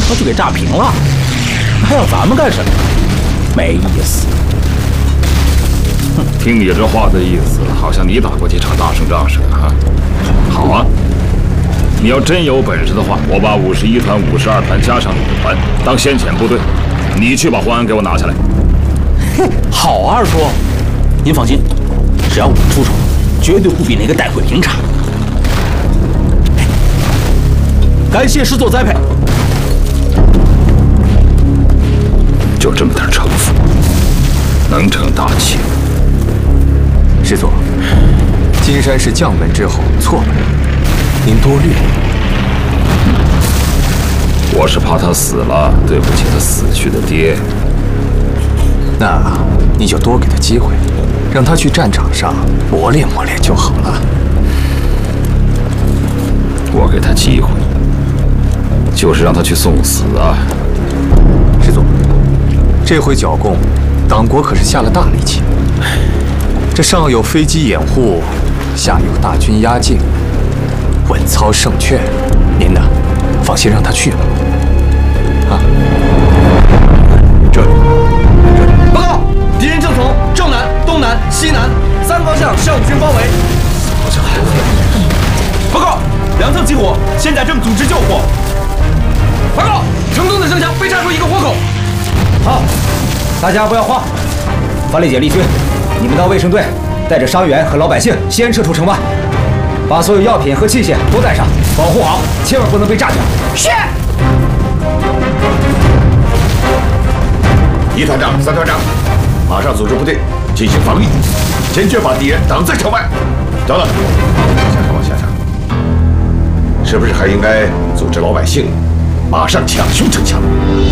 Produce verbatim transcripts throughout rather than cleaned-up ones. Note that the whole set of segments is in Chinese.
头就给炸平了，还要咱们干什么？没意思。 哼，听你这话的意思，好像你打过几场大胜仗似的啊。好啊，你要真有本事的话，我把五十一团、五十二团加上你的团当先遣部队，你去把黄安给我拿下来。 嘿，好啊，二叔，您放心，只要我们出手，绝对不比那个戴慧平差。感谢师座栽培。 就这么点城府，能成大器？ 师座，金山是将门之后，错了，您多虑。 我是怕他死了，对不起他死去的爹。 那你就多给他机会，让他去战场上磨练磨练就好了。 我给他机会，就是让他去送死啊！ 师座，这回剿共，党国可是下了大力气。这上有飞机掩护，下有大军压境，稳操胜券。您呢，放心让他去吧。啊，这里，这里。 报告，敌人正从正南、东南、西南三方向向我军包围。报告，粮仓起火，现在正组织救火。报告，城东的城墙被炸出一个活口。 好，大家不要慌。樊丽姐、丽君，你们到卫生队带着伤员和老百姓先撤出城外，把所有药品和器械都带上，保护好，千万不能被炸掉。 是。一团长、三团长，马上组织部队进行防御，坚决把敌人挡在城外。等等，下场往下场，是不是还应该组织老百姓马上抢修城墙？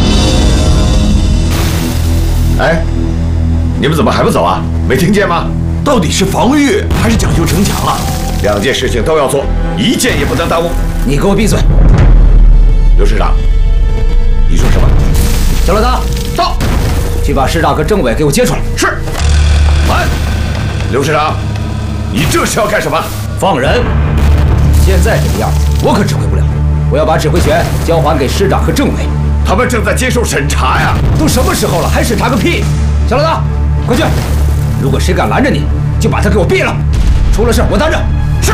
哎，你们怎么还不走啊？没听见吗？ 到底是防御还是讲究城墙啊？ 两件事情都要做，一件也不能耽误。 你给我闭嘴！ 刘师长，你说什么？ 小老大， 到， 去把师长和政委给我接出来。 是。 慢，刘师长，你这是要干什么？ 放人！现在这个样子，我可指挥不了。我要把指挥权交还给师长和政委。 他们正在接受审查呀！ 都什么时候了，还审查个屁！小老大，快去！如果谁敢拦着你，就把他给我毙了。出了事我担着。是。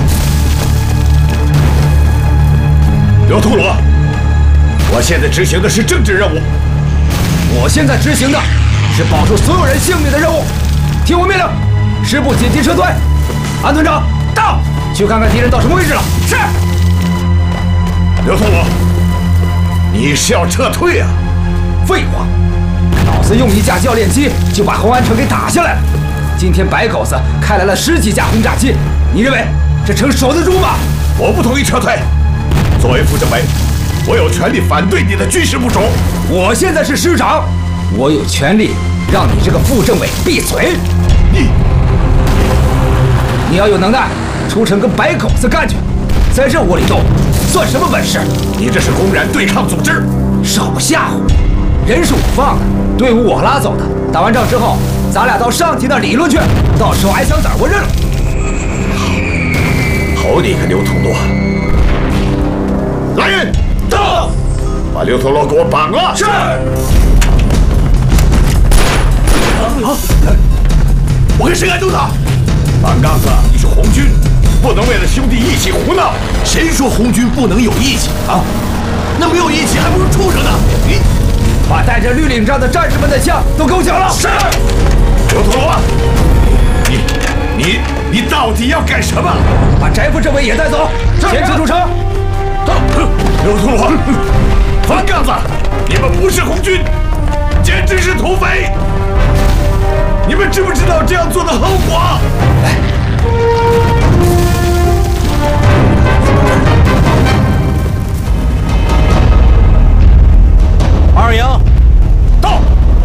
刘秃罗，我现在执行的是政治任务， 我现在执行的是保住所有人性命的任务。听我命令，十部紧急撤退。安团长到，去看看敌人到什么位置了。是。 刘秃罗，你是要撤退啊？ 废话，老子用一架教练机就把红安城给打下来了。今天白狗子开来了十几架轰炸机，你认为这城守得住吗？ 我不同意撤退。作为副政委，我有权利反对你的军事部署。 我现在是师长，我有权利让你这个副政委闭嘴。 你， 你要有能耐，出城跟白狗子干去，在任务里头算什么本事？ 你这是公然对抗组织， 少吓唬！人是我放的，队伍我拉走的。打完仗之后，咱俩到上级那理论去，到时候挨枪子我认了。 好你个刘秃罗！来人，到！把刘秃罗给我绑了！ 是。 啊！我跟谁挨斗的？绑杠子，你是红军，不能为了兄弟义气胡闹。 谁说红军不能有义气啊？那没有义气，还不如畜生呢！你把带着绿领章的战士们的枪都给我缴了！ 是。刘秃罗，你你你到底要干什么？ 把翟副政委也带走，先撤出城。 到。刘秃罗，翻杠子，你们不是红军，简直是土匪！你们知不知道这样做的后果？来。 二营到。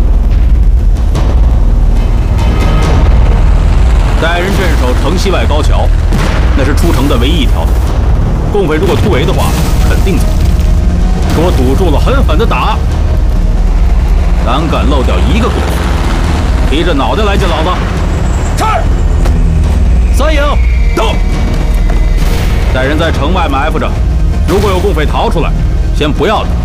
带人镇守城西外高桥，那是出城的唯一一条路。共匪如果突围的话，肯定走。给我堵住了，狠狠的打！胆敢漏掉一个共匪，提着脑袋来见老子！ 是。 三营到。 带人在城外埋伏着，如果有共匪逃出来，先不要理。